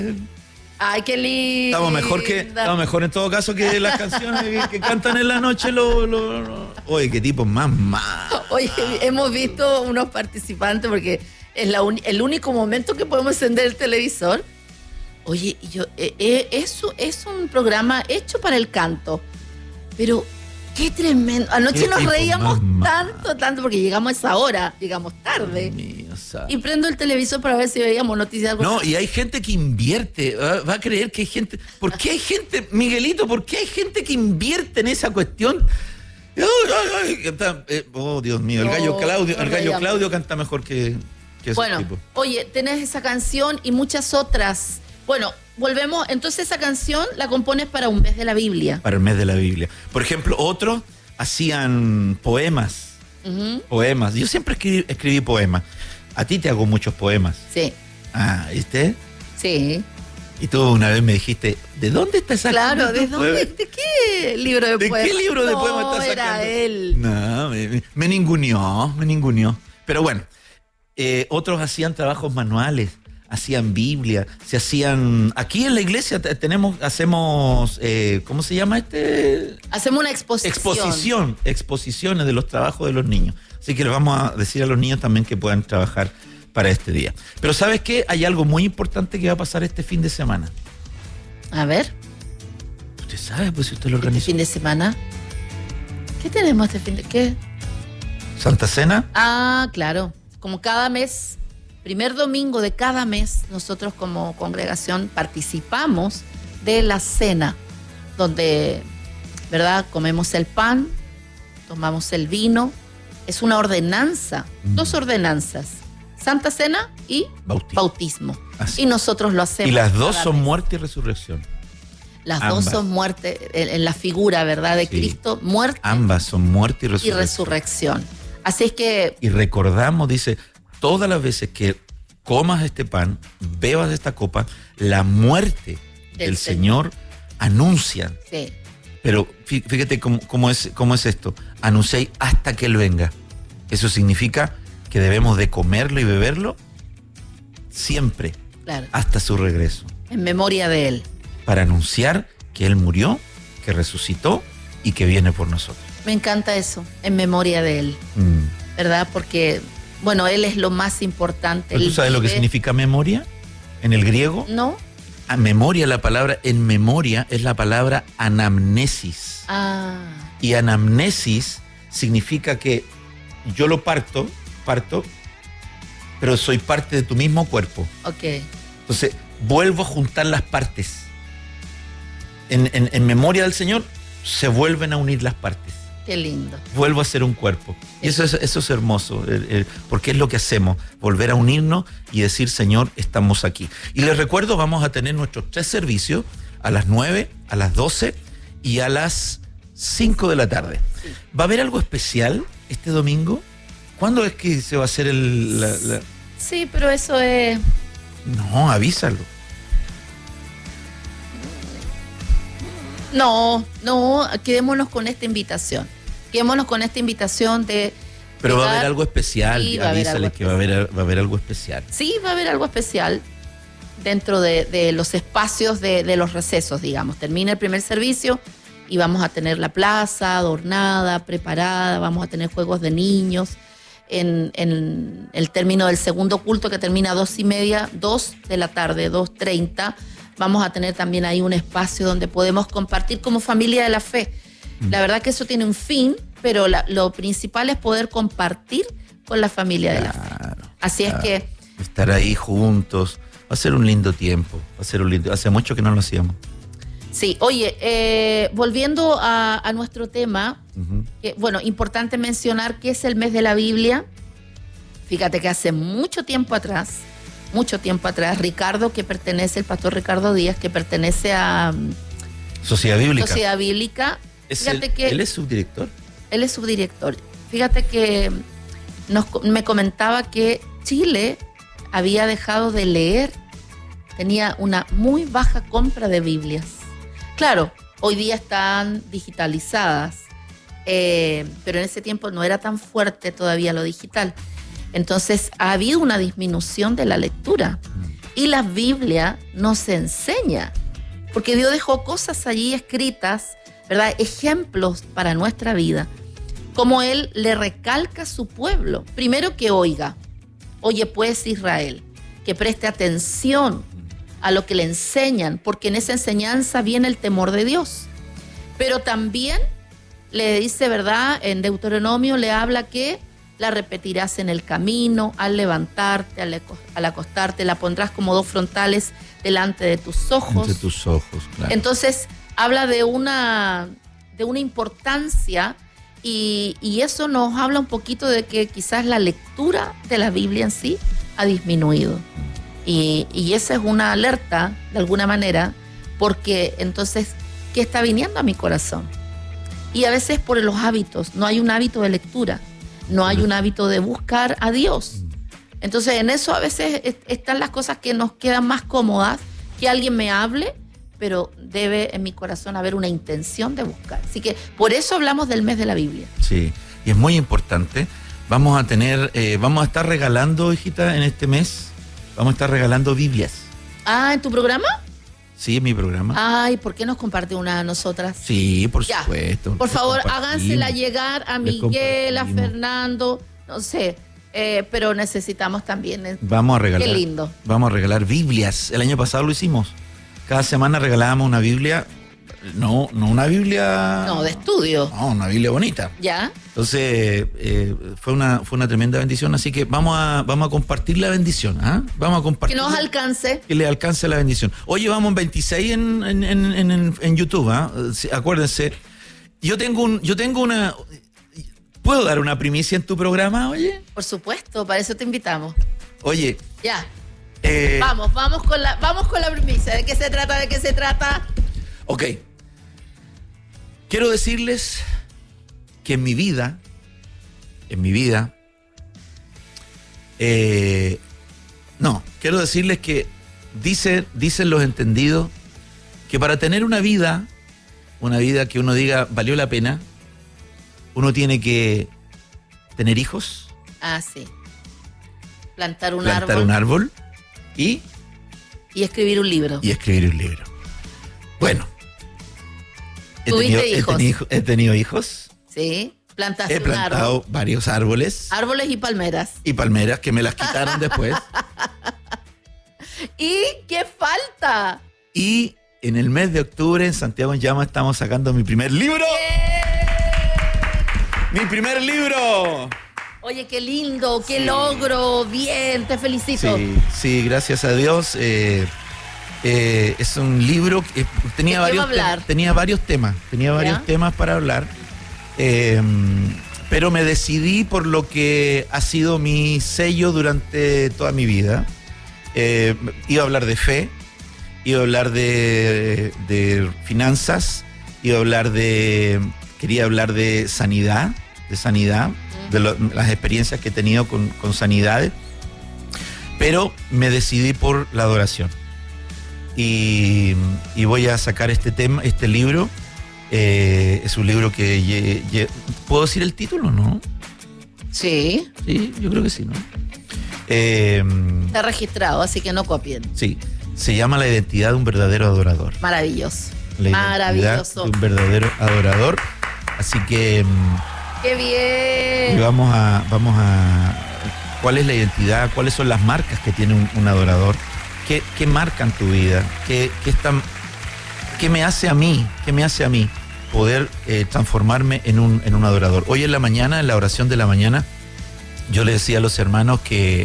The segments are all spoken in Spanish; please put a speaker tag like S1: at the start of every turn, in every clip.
S1: Ay, qué lindo.
S2: Estamos mejor en todo caso que las canciones que cantan en la noche. Oye, qué tipo más.
S1: Oye, hemos visto unos participantes porque es el único momento que podemos encender el televisor. Oye, eso es un programa hecho para el canto. Pero qué tremendo. Anoche nos reíamos tanto, porque llegamos a esa hora, llegamos tarde. Y prendo el televisor para ver si veíamos noticias.
S2: No, y hay gente que invierte. Va a creer que hay gente. ¿Por qué hay gente, Miguelito? ¿Por qué hay gente que invierte en esa cuestión? Oh, Dios mío, el gallo Claudio canta mejor que esos tipos.
S1: Oye, tenés esa canción y muchas otras. Bueno, volvemos. Entonces esa canción la compones para un mes de la Biblia.
S2: Para el mes de la Biblia. Por ejemplo, otros hacían poemas. Poemas. Yo siempre escribí poemas. A ti te hago muchos poemas.
S1: Sí.
S2: Ah, ¿viste?
S1: Sí.
S2: Y tú una vez me dijiste, ¿de dónde estás sacando?
S1: Claro, ¿de dónde? ¿De qué libro de poemas?
S2: ¿De qué libro de poemas estás sacando?
S1: Era él.
S2: No, me ninguneó. Pero bueno, otros hacían trabajos manuales, hacían Biblia, se hacían... Aquí en la iglesia hacemos, ¿cómo se llama este?
S1: Hacemos una exposición.
S2: Exposiciones de los trabajos de los niños. Así que les vamos a decir a los niños también que puedan trabajar para este día. Pero ¿sabes qué? Hay algo muy importante que va a pasar este fin de semana.
S1: A ver.
S2: ¿Usted sabe? Pues si usted lo organizó.
S1: ¿Este fin de semana? ¿Qué tenemos este fin de...? ¿Qué?
S2: ¿Santa Cena?
S1: Ah, claro. Como cada mes, primer domingo de cada mes, nosotros como congregación participamos de la cena, donde, ¿verdad? Comemos el pan, tomamos el vino. Es una ordenanza, 2 ordenanzas, Santa Cena y bautismo.
S2: Así.
S1: Y nosotros lo hacemos.
S2: Y las 2 son muerte y resurrección.
S1: Las ambas. 2 son muerte, en la figura, ¿verdad? De Cristo, muerte.
S2: Ambas son muerte y
S1: resurrección. Así es que...
S2: Y recordamos, dice, todas las veces que comas este pan, bebas esta copa, la muerte del Señor anuncian.
S1: Sí.
S2: Pero fíjate cómo es esto. Anunciáis hasta que Él venga. Eso significa que debemos de comerlo y beberlo siempre,
S1: claro,
S2: hasta su regreso.
S1: En memoria de Él.
S2: Para anunciar que Él murió, que resucitó y que viene por nosotros.
S1: Me encanta eso, en memoria de Él. ¿Verdad? Porque, bueno, Él es lo más importante.
S2: ¿Tú sabes lo que significa memoria en el griego?
S1: No.
S2: A memoria, la palabra en memoria es la palabra anamnesis.
S1: Ah.
S2: Y anamnesis significa que yo lo parto, pero soy parte de tu mismo cuerpo.
S1: Ok.
S2: Entonces, vuelvo a juntar las partes. En memoria del Señor se vuelven a unir las partes.
S1: Qué lindo.
S2: Vuelvo a ser un cuerpo. Y eso es hermoso, porque es lo que hacemos, volver a unirnos y decir, Señor, estamos aquí. Y les recuerdo, vamos a tener nuestros 3 servicios a las 9, a las 12 y a las 5 de la tarde. Sí. ¿Va a haber algo especial este domingo? ¿Cuándo es que se va a hacer
S1: Sí, pero eso es...
S2: No, avísalo.
S1: No, quedémonos con esta invitación. Quedémonos con esta invitación de...
S2: Pero va a haber algo especial,
S1: sí,
S2: avísale que va a haber algo especial.
S1: Sí, va a haber algo especial dentro de los espacios de los recesos, digamos. Termina el primer servicio y vamos a tener la plaza adornada, preparada, vamos a tener juegos de niños. En el término del segundo culto, que termina a 2:30, 2 de la tarde, 2:30, vamos a tener también ahí un espacio donde podemos compartir como familia de la fe. La verdad que eso tiene un fin, pero lo principal es poder compartir con la familia de la fe. Así es que...
S2: Estar ahí juntos, va a ser un lindo tiempo, hace mucho que no lo hacíamos.
S1: Sí, oye, volviendo a nuestro tema, que, bueno, importante mencionar que es el mes de la Biblia. Fíjate que hace mucho tiempo atrás, Ricardo, el pastor Ricardo Díaz, que pertenece a
S2: Sociedad
S1: Bíblica.
S2: ¿Él es subdirector?
S1: Él es subdirector. Fíjate que me comentaba que Chile había dejado de leer, tenía una muy baja compra de Biblias. Claro, hoy día están digitalizadas, pero en ese tiempo no era tan fuerte todavía lo digital. Entonces ha habido una disminución de la lectura. Y la Biblia nos enseña, porque Dios dejó cosas allí escritas, ¿verdad? Ejemplos para nuestra vida, como Él le recalca a su pueblo. Primero que oiga, oye pues Israel, que preste atención a lo que le enseñan, porque en esa enseñanza viene el temor de Dios. Pero también le dice, ¿verdad? En Deuteronomio le habla que la repetirás en el camino, al levantarte, al acostarte, la pondrás como dos frontales delante de tus ojos.
S2: Entre tus ojos, claro.
S1: Entonces, habla de una importancia y eso nos habla un poquito de que quizás la lectura de la Biblia en sí ha disminuido. Y esa es una alerta, de alguna manera, porque entonces, ¿qué está viniendo a mi corazón? Y a veces por los hábitos, no hay un hábito de lectura, no hay un hábito de buscar a Dios. Entonces en eso a veces están las cosas que nos quedan más cómodas, que alguien me hable, pero debe en mi corazón haber una intención de buscar. Así que por eso hablamos del mes de la Biblia.
S2: Sí, y es muy importante. Vamos a estar regalando, hijita, en este mes, vamos a estar regalando Biblias.
S1: Ah, ¿en tu programa?
S2: Sí, en mi programa.
S1: Ay, ¿por qué nos comparte una a nosotras?
S2: Sí, por
S1: Ya.
S2: supuesto.
S1: Por favor,
S2: Compartimos.
S1: hágansela llegar a
S2: Les
S1: Miguel, a
S2: compartimos.
S1: Fernando, no sé, pero necesitamos también.
S2: Vamos a regalar.
S1: Qué lindo.
S2: Vamos a regalar Biblias. El año pasado lo hicimos. Cada semana regalábamos una Biblia. No una Biblia.
S1: No, de estudio.
S2: No, una Biblia bonita.
S1: ¿Ya?
S2: Entonces, fue una tremenda bendición. Así que vamos a compartir la bendición. ¿Ah? Vamos a compartir.
S1: Que nos alcance.
S2: Que le alcance la bendición. Oye, vamos en 26 en YouTube. ¿Ah? Sí, acuérdense. Yo tengo una. ¿Puedo dar una primicia en tu programa, oye?
S1: Por supuesto, para eso te invitamos.
S2: Oye.
S1: Ya. Vamos con la primicia. ¿De qué se trata?
S2: Ok. Quiero decirles que en mi vida, quiero decirles que dicen los entendidos que para tener una vida que uno diga valió la pena, uno tiene que tener hijos,
S1: Sí. Plantar un
S2: árbol y
S1: escribir un libro.
S2: Bueno, he tenido hijos.
S1: Sí. Plantaste
S2: He
S1: un árbol.
S2: plantado varios árboles.
S1: Árboles y palmeras.
S2: Y palmeras que me las quitaron después.
S1: ¿Y qué falta?
S2: Y en el mes de octubre en Santiago en Llama estamos sacando mi primer libro. ¡Mi primer libro!
S1: Oye, qué lindo, qué logro. Bien, te felicito.
S2: Sí, gracias a Dios. Es un libro que tenía varios temas para hablar. Pero me decidí por lo que ha sido mi sello durante toda mi vida. Iba a hablar de fe, iba a hablar de finanzas, quería hablar de sanidad, de las experiencias que he tenido con sanidades, pero me decidí por la adoración. Y voy a sacar este libro. Es un libro que... ¿Puedo decir el título, no?
S1: Sí.
S2: Sí, yo creo que sí, ¿no?
S1: Está registrado, así que no copien.
S2: Sí, se llama La identidad de un verdadero adorador.
S1: Maravilloso.
S2: Maravilloso. De un verdadero adorador. Así que...
S1: ¡Qué bien!
S2: Vamos a... ¿Cuál es la identidad? ¿Cuáles son las marcas que tiene un adorador? ¿Qué marcan tu vida? ¿Qué me hace a mí? ¿Qué me hace a mí poder transformarme en un adorador? Hoy en la mañana, en la oración de la mañana, yo le decía a los hermanos que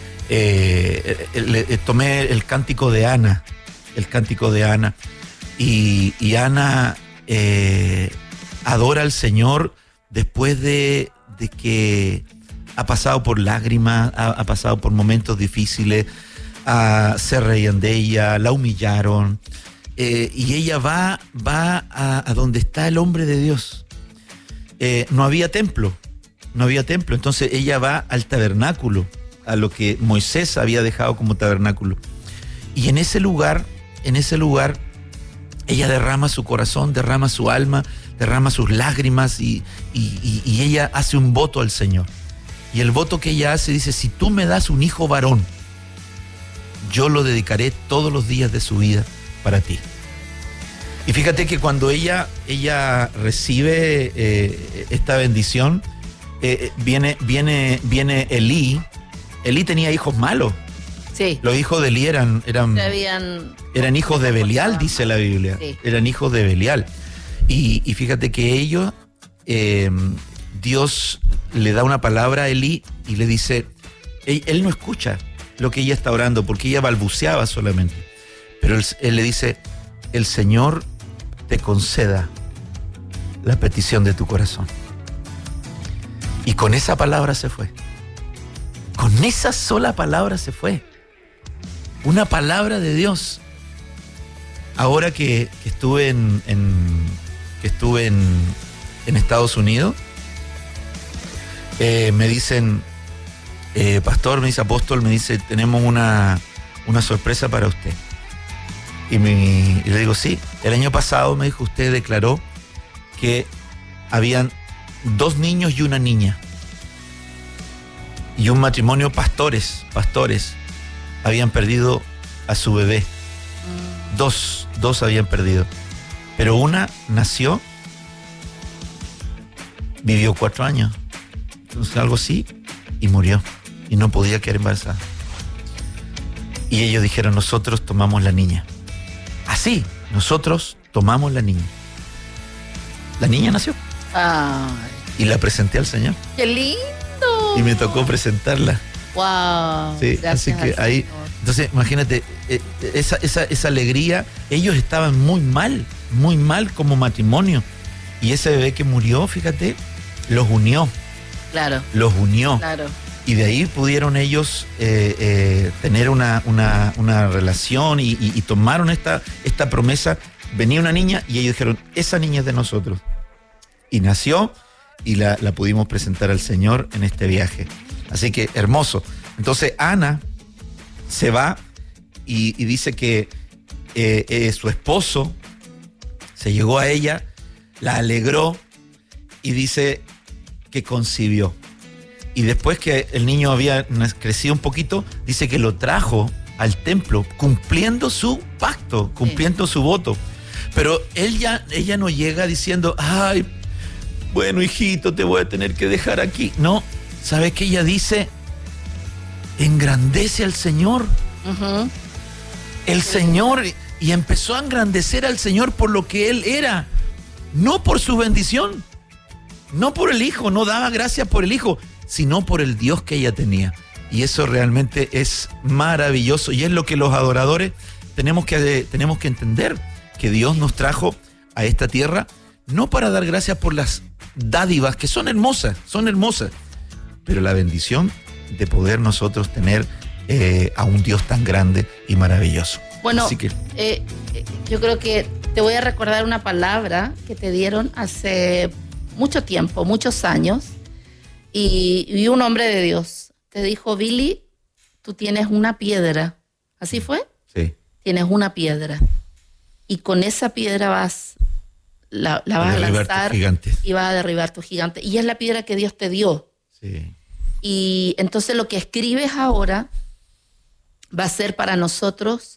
S2: tomé el cántico de Ana. Y Ana adora al Señor después de que ha pasado por lágrimas, ha pasado por momentos difíciles, se reían de ella, la humillaron, y ella va a donde está el hombre de Dios. No había templo, entonces ella va al tabernáculo, a lo que Moisés había dejado como tabernáculo, y en ese lugar ella derrama su corazón, derrama su alma, derrama sus lágrimas, y ella hace un voto al Señor. Y el voto que ella hace dice: si tú me das un hijo varón, yo lo dedicaré todos los días de su vida para ti. Y fíjate que cuando ella recibe esta bendición, viene Elí. Elí tenía hijos malos.
S1: Sí.
S2: Los hijos de Elí eran hijos de Belial, dice la Biblia.
S1: Sí.
S2: Eran hijos de Belial. Y fíjate que ellos, Dios le da una palabra a Elí y le dice, él no escucha lo que ella está orando, porque ella balbuceaba solamente. Pero él le dice, el Señor te conceda la petición de tu corazón. Y con esa palabra se fue. Con esa sola palabra se fue. Una palabra de Dios. Ahora que estuve en Estados Unidos, me dicen, pastor, me dice apóstol, me dice, tenemos una sorpresa para usted. Y le digo, sí, el año pasado me dijo, usted declaró que habían 2 niños y una niña. Y un matrimonio, pastores, habían perdido a su bebé. Dos habían perdido. Pero una nació, vivió 4 años, entonces algo así, y murió. Y no podía quedar embarazada. Y ellos dijeron, nosotros tomamos la niña. Así, nosotros tomamos la niña. La niña nació.
S1: Ay.
S2: Y la presenté al Señor.
S1: ¡Qué lindo!
S2: Y me tocó presentarla.
S1: ¡Wow!
S2: Sí, así que ahí, entonces imagínate, esa alegría. Ellos estaban muy mal como matrimonio. Y ese bebé que murió, fíjate, los unió.
S1: Claro.
S2: Los unió.
S1: Claro.
S2: Y de ahí pudieron ellos tener una relación y tomaron esta promesa. Venía una niña y ellos dijeron, esa niña es de nosotros. Y nació y la pudimos presentar al Señor en este viaje. Así que hermoso. Entonces Ana se va y dice que su esposo se llegó a ella, la alegró y dice que concibió. Y después que el niño había crecido un poquito, dice que lo trajo al templo, cumpliendo su pacto, cumpliendo su voto. Pero ella no llega diciendo, ay, bueno, hijito, te voy a tener que dejar aquí. No, ¿sabes qué ella dice? Engrandece al Señor.
S1: Uh-huh.
S2: El Señor, y empezó a engrandecer al Señor por lo que Él era, no por su bendición, no por el hijo, no daba gracias por el hijo, sino por el Dios que ella tenía. Y eso realmente es maravilloso y es lo que los adoradores tenemos que entender, que Dios nos trajo a esta tierra no para dar gracias por las dádivas que son hermosas, pero la bendición de poder nosotros tener a un Dios tan grande y maravilloso.
S1: Bueno,
S2: así que,
S1: yo creo que te voy a recordar una palabra que te dieron hace mucho tiempo, muchos años, y un hombre de Dios te dijo, Billy, tú tienes una piedra. ¿Así fue?
S2: Sí.
S1: Tienes una piedra. Y con esa piedra la vas a lanzar y vas a derribar tu gigante. Y es la piedra que Dios te dio.
S2: Sí.
S1: Y entonces lo que escribes ahora va a ser para nosotros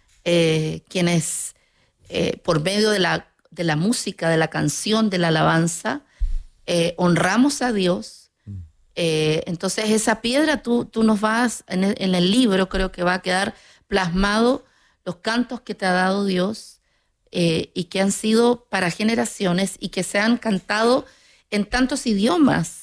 S1: quienes por medio de la música, de la canción, de la alabanza, honramos a Dios. Entonces esa piedra tú nos vas, en el libro creo que va a quedar plasmado los cantos que te ha dado Dios y que han sido para generaciones y que se han cantado en tantos idiomas,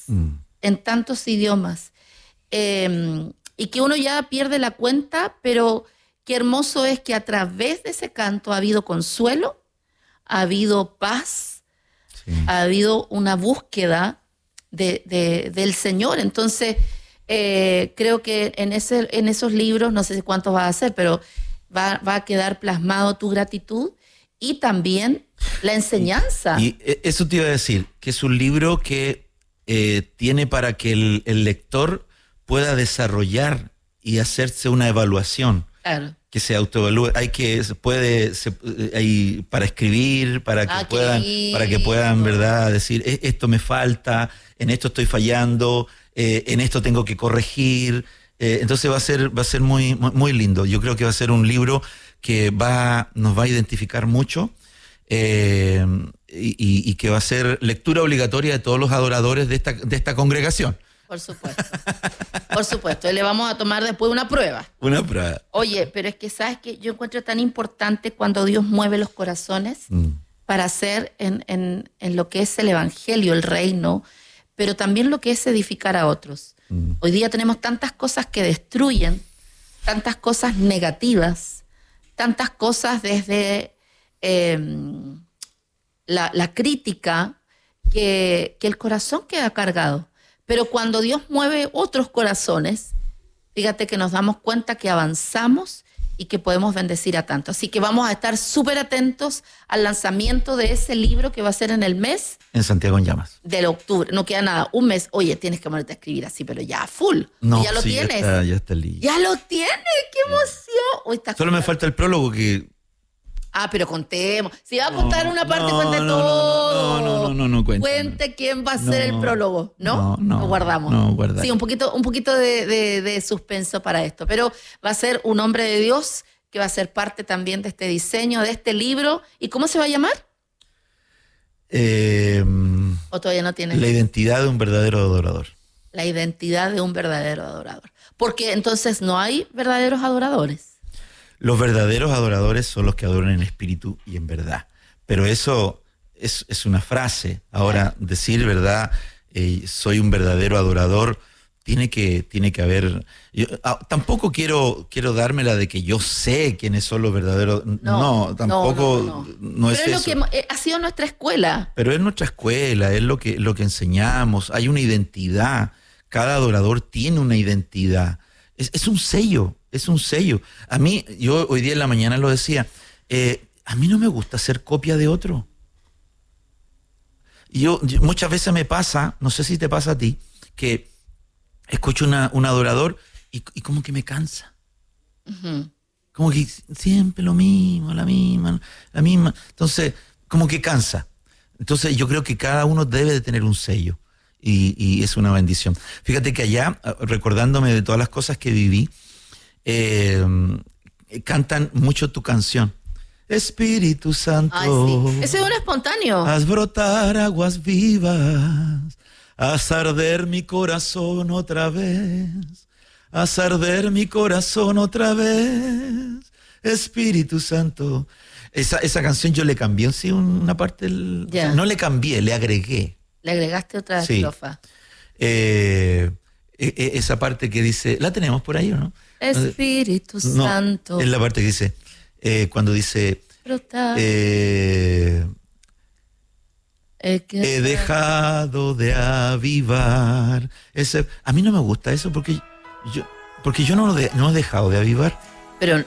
S1: y que uno ya pierde la cuenta, pero qué hermoso es que a través de ese canto ha habido consuelo, ha habido paz, sí, ha habido una búsqueda del Señor. Entonces, creo que en esos libros, no sé cuántos va a hacer, pero va a quedar plasmado tu gratitud y también la enseñanza.
S2: Y eso te iba a decir, que es un libro que tiene para que el lector pueda desarrollar y hacerse una evaluación.
S1: Claro.
S2: Que se autoevalúe, hay para escribir, para que puedan, ¿verdad?, decir, esto me falta, en esto estoy fallando, en esto tengo que corregir, Entonces va a ser muy, muy, muy lindo. Yo creo que va a ser un libro que nos va a identificar mucho y que va a ser lectura obligatoria de todos los adoradores de esta congregación.
S1: Por supuesto. Por supuesto. Y le vamos a tomar después una prueba.
S2: Una prueba.
S1: Oye, pero es que sabes que yo encuentro tan importante cuando Dios mueve los corazones para hacer en lo que es el evangelio, el reino, pero también lo que es edificar a otros. Hoy día tenemos tantas cosas que destruyen, tantas cosas negativas, tantas cosas desde la crítica que el corazón queda cargado. Pero cuando Dios mueve otros corazones, fíjate que nos damos cuenta que avanzamos y que podemos bendecir a tanto. Así que vamos a estar súper atentos al lanzamiento de ese libro que va a ser en el mes.
S2: En Santiago en Llamas.
S1: Del octubre. No queda nada. Un mes. Oye, tienes que ponerte a escribir así, pero ya full.
S2: No,
S1: ya lo
S2: sí,
S1: tienes.
S2: Ya está listo.
S1: Ya lo tienes. ¡Qué emoción! Hoy está.
S2: Solo me falta el prólogo que...
S1: Pero contemos. Si va a contar una parte, cuente todo.
S2: No cuente.
S1: Cuente quién va a ser el prólogo, ¿no?
S2: No,
S1: lo guardamos.
S2: No, guardamos.
S1: Sí, un poquito de suspenso para esto. Pero va a ser un hombre de Dios que va a ser parte también de este diseño, de este libro. ¿Y cómo se va a llamar? ¿O todavía no tiene?
S2: La identidad de un verdadero adorador.
S1: La identidad de un verdadero adorador. Porque entonces no hay verdaderos adoradores.
S2: Los verdaderos adoradores son los que adoran en espíritu y en verdad. Pero eso es una frase. Ahora, decir verdad, soy un verdadero adorador, tiene que haber... tampoco quiero dármela de que yo sé quiénes son los verdaderos... No, tampoco no es eso.
S1: Pero es lo que ha sido nuestra escuela.
S2: Pero es nuestra escuela, es lo que enseñamos. Hay una identidad. Cada adorador tiene una identidad. Es un sello. Es un sello. A mí, yo hoy día en la mañana lo decía, a mí no me gusta ser copia de otro. Yo muchas veces me pasa, no sé si te pasa a ti, que escucho un adorador y como que me cansa. Uh-huh. Como que siempre lo mismo, la misma. Entonces, como que cansa. Entonces, yo creo que cada uno debe de tener un sello y es una bendición. Fíjate que allá, recordándome de todas las cosas que viví, cantan mucho tu canción. Espíritu Santo.
S1: Ay, sí. Ese es un espontáneo.
S2: Haz brotar aguas vivas, haz arder mi corazón otra vez, haz arder mi corazón otra vez, Espíritu Santo. Esa canción yo le cambié una parte, no le cambié, le agregué.
S1: Le agregaste otra estrofa.
S2: Esa parte que dice, ¿la tenemos por ahí o no?
S1: Espíritu Santo.
S2: Es la parte que dice, cuando dice, he dejado de avivar. A mí no me gusta eso porque yo no he dejado de avivar.
S1: Pero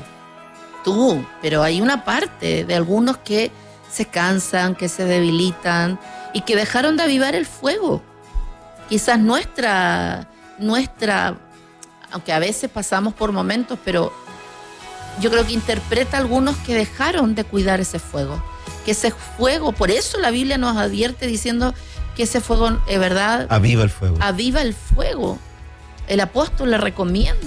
S1: pero hay una parte de algunos que se cansan, que se debilitan y que dejaron de avivar el fuego. Quizás nuestra, aunque a veces pasamos por momentos, pero yo creo que interpreta a algunos que dejaron de cuidar ese fuego. Que ese fuego, por eso la Biblia nos advierte diciendo que ese fuego, es verdad,
S2: aviva el fuego.
S1: Aviva el fuego. El apóstol le recomienda